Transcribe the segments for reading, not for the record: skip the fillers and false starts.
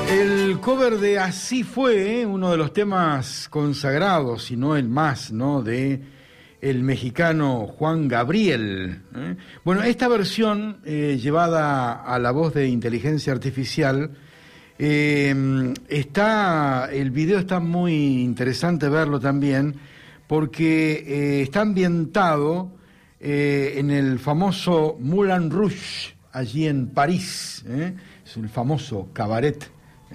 El cover de Así Fue, uno de los temas consagrados, si no el más, ¿no?, de el mexicano Juan Gabriel. Bueno, esta versión llevada a la voz de inteligencia artificial, el video está muy interesante verlo también, porque está ambientado en el famoso Moulin Rouge, allí en París, es el famoso cabaret,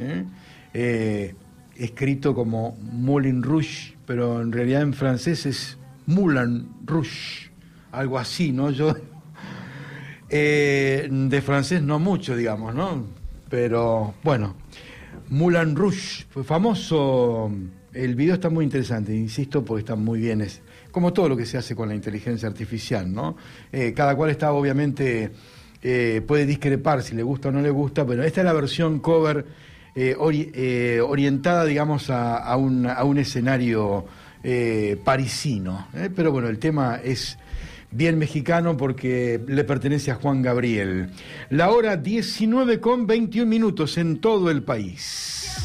escrito como Moulin Rouge, pero en realidad en francés es Moulin Rouge, algo así, ¿no? Yo de francés no mucho, digamos, ¿no? Pero bueno, Moulin Rouge fue famoso. El video está muy interesante, insisto, porque está muy bien, es como todo lo que se hace con la inteligencia artificial, ¿no? Cada cual está obviamente, puede discrepar si le gusta o no le gusta, pero esta es la versión cover orientada, digamos, a un escenario parisino, pero bueno, el tema es bien mexicano porque le pertenece a Juan Gabriel. La hora 19:21 en todo el país.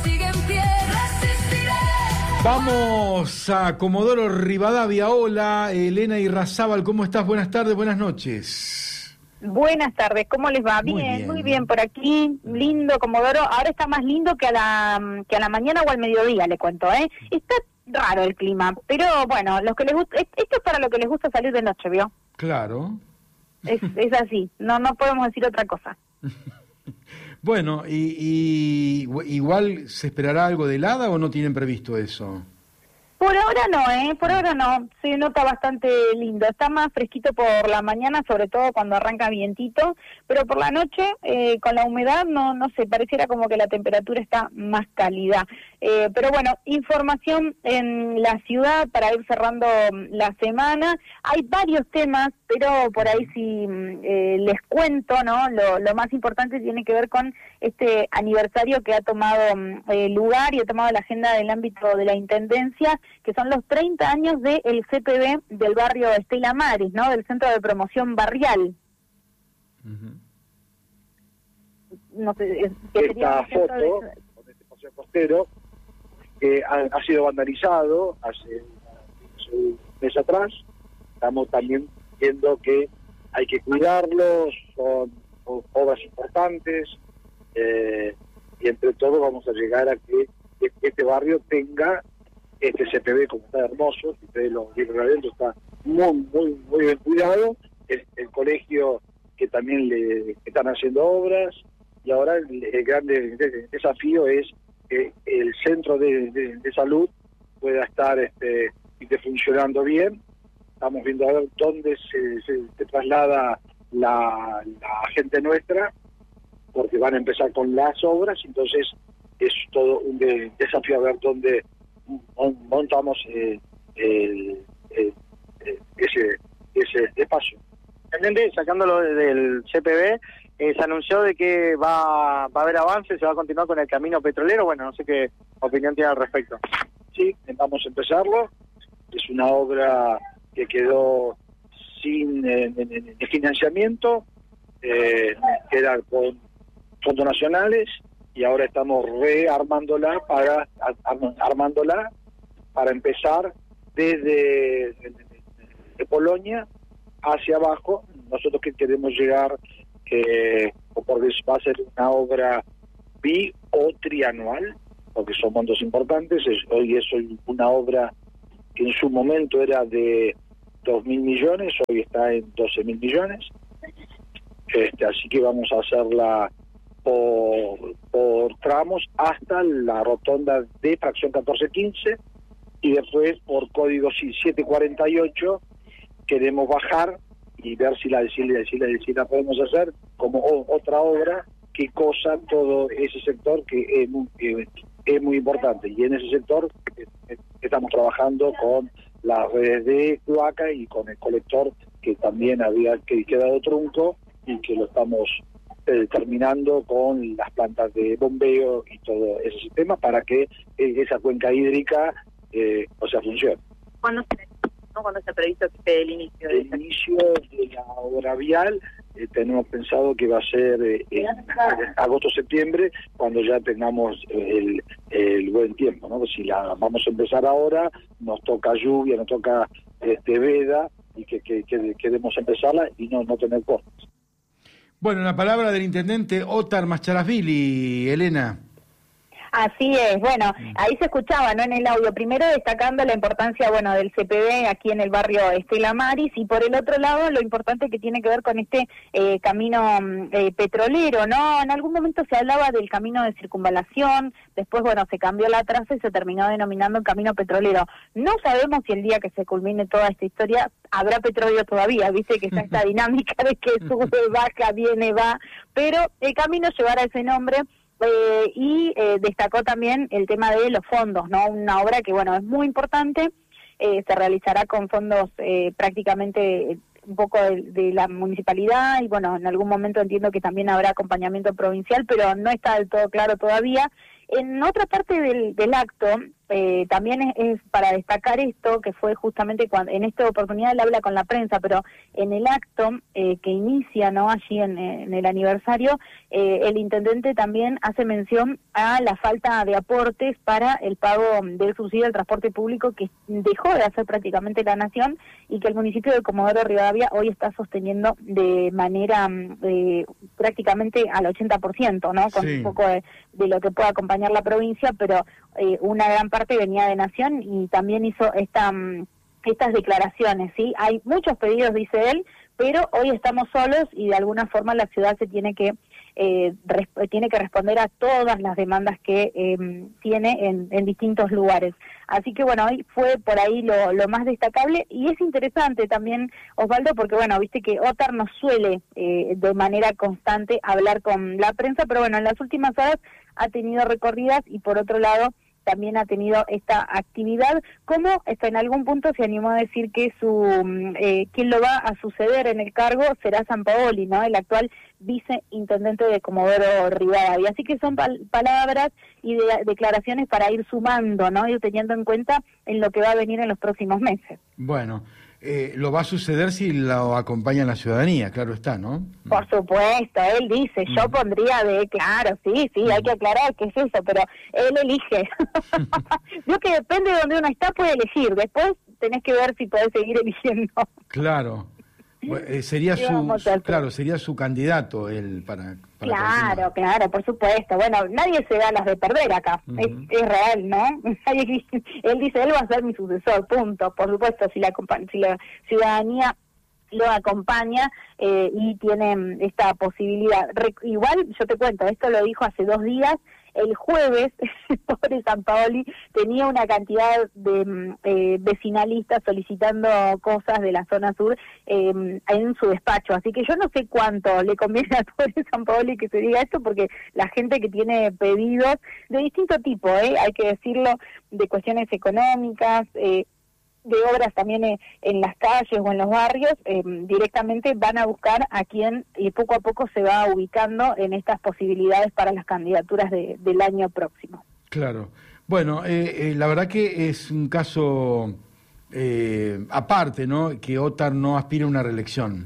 Vamos a Comodoro Rivadavia. Hola, Elena Irrazábal, ¿cómo estás? Buenas tardes, buenas noches. Buenas tardes, ¿cómo les va? Muy bien por aquí, lindo Comodoro. Ahora está más lindo que a la mañana o al mediodía, le cuento, Está raro el clima, pero bueno, los que les gusta, esto es para lo que les gusta salir de noche, ¿vio? Claro. Es así, no podemos decir otra cosa. Bueno, y igual se esperará algo de helada o no tienen previsto eso. Por ahora no, por ahora no, se nota bastante lindo, está más fresquito por la mañana, sobre todo cuando arranca vientito, pero por la noche, con la humedad, no sé, pareciera como que la temperatura está más cálida. Pero bueno, información en la ciudad para ir cerrando la semana. Hay varios temas, pero por ahí sí les cuento, ¿no? Lo más importante tiene que ver con este aniversario que ha tomado lugar y ha tomado la agenda del ámbito de la Intendencia, que son los 30 años del CPB del barrio Estela Maris, ¿no? Del Centro de Promoción Barrial. Uh-huh. No sé, esta foto con este paseo costero que ha sido vandalizado hace un mes atrás. Estamos también viendo que hay que cuidarlo, son obras importantes, y entre todos vamos a llegar a que este barrio tenga este CPB, como está hermoso, si ustedes lo vieron adentro, está muy bien cuidado. El colegio que también le están haciendo obras, y ahora el gran desafío es que el centro de salud pueda estar funcionando bien. Estamos viendo a ver dónde se traslada la gente nuestra, porque van a empezar con las obras, entonces es todo un desafío a ver dónde montamos ese espacio. Sacándolo del CPB, se anunció de que va a haber avance, se va a continuar con el camino petrolero. Bueno, no sé qué opinión tiene al respecto. Sí, vamos a empezarlo. Es una obra que quedó sin financiamiento, queda con fondos nacionales, y ahora estamos rearmándola para empezar desde de Polonia hacia abajo. Nosotros que queremos llegar, va a ser una obra bi o trianual, porque son montos importantes. Hoy es una obra que en su momento era de 2.000 millones, hoy está en 12.000 millones. Así que vamos a hacerla por tramos hasta la rotonda de fracción 1415, y después por código 748 queremos bajar y ver si la podemos hacer como otra obra que cosa todo ese sector que es muy importante. Y en ese sector estamos trabajando con las redes de cloaca y con el colector, que también había quedado trunco, y que lo estamos terminando con las plantas de bombeo y todo ese sistema para que esa cuenca hídrica funcione. ¿Cuándo se ¿no? ¿Cuándo está previsto que esté el inicio de El inicio de la obra vial tenemos pensado que va a ser agosto-septiembre, cuando ya tengamos el buen tiempo, ¿no? Si la vamos a empezar ahora, nos toca lluvia, nos toca veda, y que queremos empezarla y no tener costos. Bueno, la palabra del intendente Ótar Mascharavili, Elena. Así es, bueno, ahí se escuchaba, ¿no? En el audio, primero destacando la importancia, bueno, del CPB aquí en el barrio Estela Maris, y por el otro lado lo importante que tiene que ver con este camino petrolero, ¿no? En algún momento se hablaba del camino de circunvalación, después, bueno, se cambió la traza y se terminó denominando el camino petrolero. No sabemos si el día que se culmine toda esta historia habrá petróleo todavía, viste que está esta dinámica de que sube, baja, viene, va, pero el camino llevará ese nombre. Y destacó también el tema de los fondos, ¿no? Una obra que, bueno, es muy importante, se realizará con fondos prácticamente un poco de la municipalidad y, bueno, en algún momento entiendo que también habrá acompañamiento provincial, pero no está del todo claro todavía. En otra parte del acto, también es para destacar esto, que fue justamente cuando en esta oportunidad él habla con la prensa, pero en el acto que inicia, ¿no? Allí en el aniversario, el intendente también hace mención a la falta de aportes para el pago del subsidio al transporte público que dejó de hacer prácticamente la nación y que el municipio de Comodoro Rivadavia hoy está sosteniendo de manera prácticamente al 80%, ¿no? Con un poco de lo que pueda acompañar la provincia, pero una gran parte venía de Nación y también hizo estas declaraciones, ¿sí? Hay muchos pedidos, dice él, pero hoy estamos solos y de alguna forma la ciudad se tiene que responder a todas las demandas que tiene en distintos lugares. Así que bueno, hoy fue por ahí lo más destacable y es interesante también, Osvaldo, porque bueno, viste que Ótar no suele de manera constante hablar con la prensa, pero bueno, en las últimas horas ha tenido recorridas y por otro lado también ha tenido esta actividad, como en algún punto se animó a decir que quien lo va a suceder en el cargo será Sampaoli, ¿no? El actual viceintendente de Comodoro Rivadavia. Así que son palabras y declaraciones para ir sumando, ¿no? Ir teniendo en cuenta en lo que va a venir en los próximos meses. Bueno, lo va a suceder si lo acompaña la ciudadanía, claro está, ¿no? Por supuesto, él dice, yo pondría claro, sí, hay que aclarar qué es eso, pero él elige. Yo que depende de donde uno está, puede elegir, después tenés que ver si podés seguir eligiendo. Claro. Sería sería su candidato él para Claro, por supuesto. Bueno, nadie se da las de perder acá. Es real, ¿no? Él dice, él va a ser mi sucesor, punto. Por supuesto, si la ciudadanía lo acompaña y tiene esta posibilidad. Igual, yo te cuento, esto lo dijo hace 2 días. El jueves, el pobre Sampaoli tenía una cantidad de vecinalistas solicitando cosas de la zona sur en su despacho, así que yo no sé cuánto le conviene al pobre Sampaoli que se diga esto, porque la gente que tiene pedidos de distinto tipo, hay que decirlo, de cuestiones económicas, de obras también en las calles o en los barrios, directamente van a buscar a quien poco a poco se va ubicando en estas posibilidades para las candidaturas del año próximo. Claro. Bueno, la verdad que es un caso aparte, ¿no? Que Ótar no aspira a una reelección.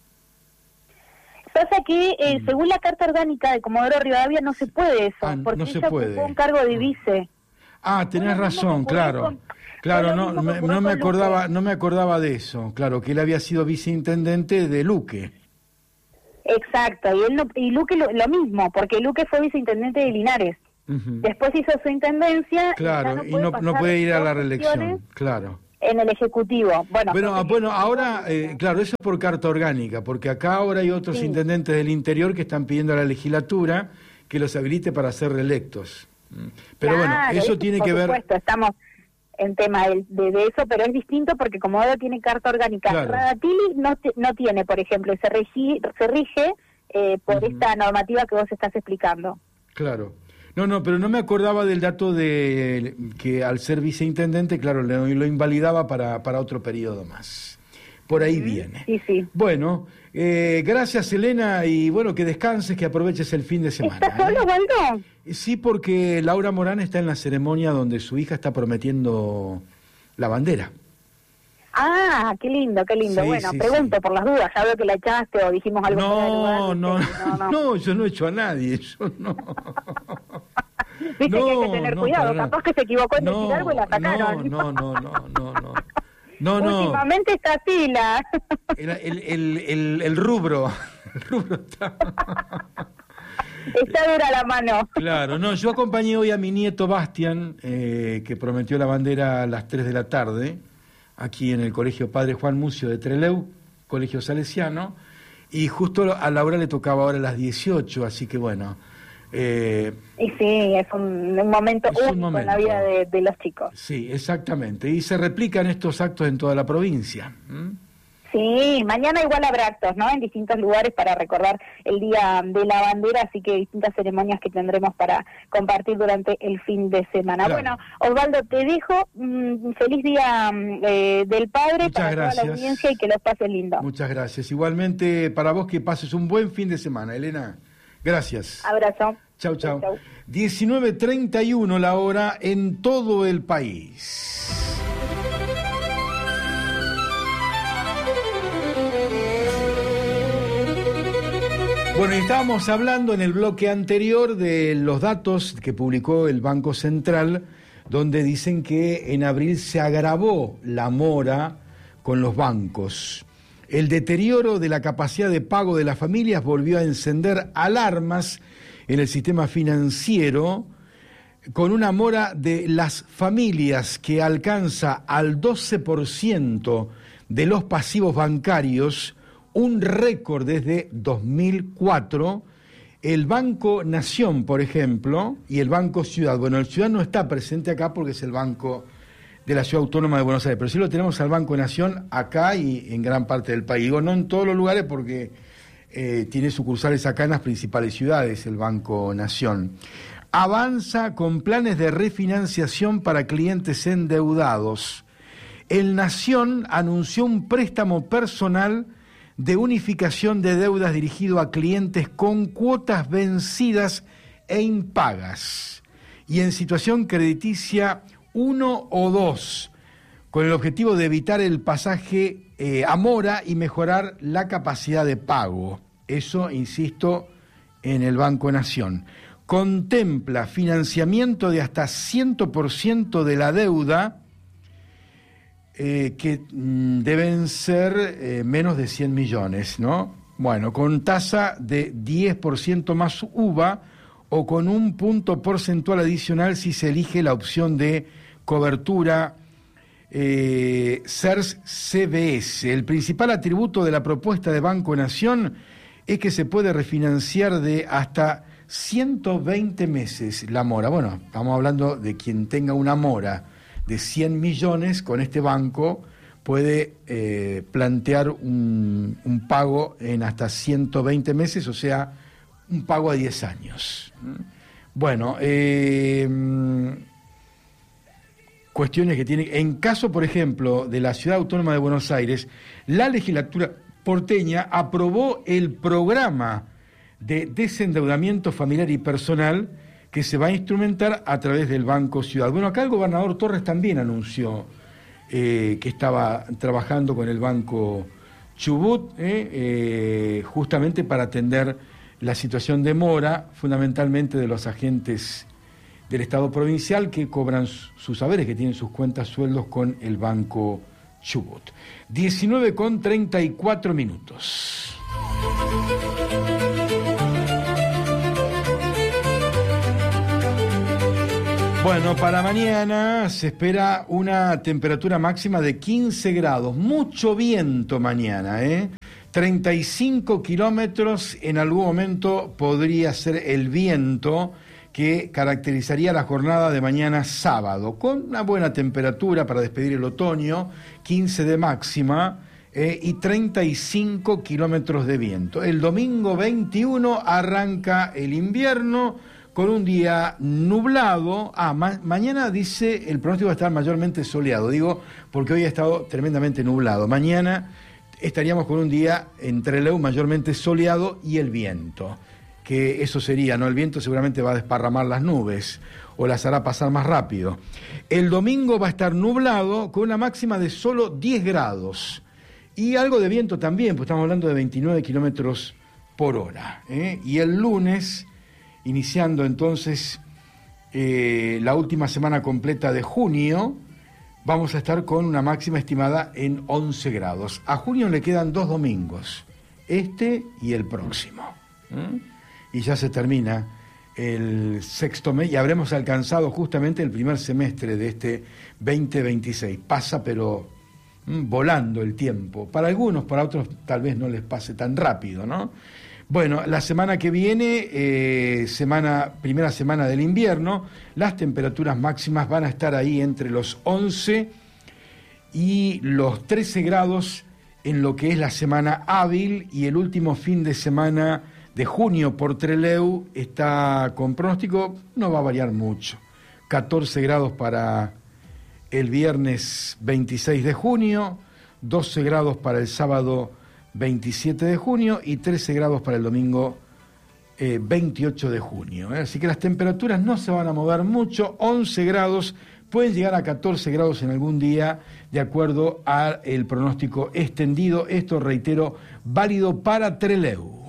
Pasa que, según la Carta Orgánica de Comodoro Rivadavia, no se puede eso, porque no se ella puede. ocupó un cargo de vice. Tenés razón, claro. Claro, no me acordaba de eso, claro, que él había sido viceintendente de Luque. Exacto, y Luque lo mismo, porque Luque fue viceintendente de Linares. Después hizo su intendencia. Claro, y no puede ir a la reelección, claro. En el Ejecutivo. Bueno, ahora, claro, eso es por carta orgánica, porque acá ahora hay otros intendentes del interior que están pidiendo a la legislatura que los habilite para ser reelectos. Pero bueno, eso tiene que ver... Por supuesto, estamos en tema de eso, pero es distinto porque como ahora tiene carta orgánica, Radatili no tiene, por ejemplo, se rige por esta normativa que vos estás explicando. Claro. Pero no me acordaba del dato de que al ser viceintendente, claro, lo invalidaba para otro periodo más. Por ahí viene. Sí. Bueno, gracias, Elena, y bueno, que descanses, que aproveches el fin de semana. ¿Estás solo, Waldo? Sí, porque Laura Morán está en la ceremonia donde su hija está prometiendo la bandera. Ah, qué lindo, qué lindo. Sí, bueno, sí, pregunto sí. por las dudas, ya veo que la echaste o dijimos algo fuera de lugar, No, yo no he hecho a nadie, yo no. Viste que hay que tener cuidado, para capaz que se equivocó en decir algo y la sacaron. No. Últimamente está así la... El rubro está... Está dura la mano. Claro, no, yo acompañé hoy a mi nieto Bastian, que prometió la bandera a las 3 de la tarde, aquí en el Colegio Padre Juan Mucio de Trelew, Colegio Salesiano, y justo a Laura le tocaba ahora a las 18, así que bueno... y sí, es un momento único en la vida de los chicos. Sí, exactamente, y se replican estos actos en toda la provincia. Sí, mañana igual habrá actos, ¿no? En distintos lugares para recordar el Día de la Bandera, así que distintas ceremonias que tendremos para compartir durante el fin de semana. Claro. Bueno, Osvaldo, te dejo, feliz Día del Padre. Muchas para gracias. Toda la audiencia y que los pases lindo. Muchas gracias. Igualmente para vos, que pases un buen fin de semana, Elena. Gracias. Abrazo. Chau. 19:31 la hora en todo el país. Bueno, estábamos hablando en el bloque anterior de los datos que publicó el Banco Central, donde dicen que en abril se agravó la mora con los bancos. El deterioro de la capacidad de pago de las familias volvió a encender alarmas en el sistema financiero, con una mora de las familias que alcanza al 12% de los pasivos bancarios, un récord desde 2004. El Banco Nación, por ejemplo, y el Banco Ciudad. Bueno, el Ciudad no está presente acá porque es el Banco de la Ciudad Autónoma de Buenos Aires, pero sí lo tenemos al Banco Nación acá y en gran parte del país. Digo, no en todos los lugares porque tiene sucursales acá en las principales ciudades, el Banco Nación. Avanza con planes de refinanciación para clientes endeudados. El Nación anunció un préstamo personal de unificación de deudas dirigido a clientes con cuotas vencidas e impagas y en situación crediticia 1 o 2, con el objetivo de evitar el pasaje a mora y mejorar la capacidad de pago. Eso, insisto, en el Banco Nación. Contempla financiamiento de hasta 100% de la deuda, que deben ser menos de 100 millones, ¿no? Bueno, con tasa de 10% más UVA o con un punto porcentual adicional si se elige la opción de cobertura CERS-CBS. El principal atributo de la propuesta de Banco Nación es que se puede refinanciar de hasta 120 meses la mora. Bueno, estamos hablando de quien tenga una mora de 100 millones, con este banco puede plantear un pago en hasta 120 meses, o sea, un pago a 10 años. Bueno, cuestiones que tienen... En caso, por ejemplo, de la Ciudad Autónoma de Buenos Aires, la legislatura porteña aprobó el programa de desendeudamiento familiar y personal que se va a instrumentar a través del Banco Ciudad. Bueno, acá el gobernador Torres también anunció que estaba trabajando con el Banco Chubut, justamente para atender la situación de mora, fundamentalmente de los agentes del Estado provincial que cobran sus saberes, que tienen sus cuentas, sueldos con el Banco Chubut. 19:34. Bueno, para mañana se espera una temperatura máxima de 15 grados, mucho viento mañana, 35 kilómetros en algún momento podría ser el viento que caracterizaría la jornada de mañana sábado, con una buena temperatura para despedir el otoño, 15 de máxima y 35 kilómetros de viento. El domingo 21 arranca el invierno, con un día nublado. Mañana dice, el pronóstico va a estar mayormente soleado, digo, porque hoy ha estado tremendamente nublado. Mañana estaríamos con un día en Trelew mayormente soleado y el viento. que eso sería, ¿no? El viento seguramente va a desparramar las nubes o las hará pasar más rápido. El domingo va a estar nublado con una máxima de solo 10 grados y algo de viento también, pues estamos hablando de 29 kilómetros por hora. Y el lunes, iniciando entonces la última semana completa de junio, vamos a estar con una máxima estimada en 11 grados. A junio le quedan 2 domingos, este y el próximo. Y ya se termina el sexto mes y habremos alcanzado justamente el primer semestre de este 2026. Pasa pero volando el tiempo. Para algunos, para otros tal vez no les pase tan rápido, ¿no? Bueno, la semana que viene, primera semana del invierno, las temperaturas máximas van a estar ahí entre los 11 y los 13 grados en lo que es la semana hábil, y el último fin de semana de junio por Trelew está con pronóstico, no va a variar mucho. 14 grados para el viernes 26 de junio, 12 grados para el sábado 27 de junio y 13 grados para el domingo 28 de junio. Así que las temperaturas no se van a mover mucho, 11 grados, pueden llegar a 14 grados en algún día, de acuerdo al pronóstico extendido. Esto, reitero, válido para Trelew.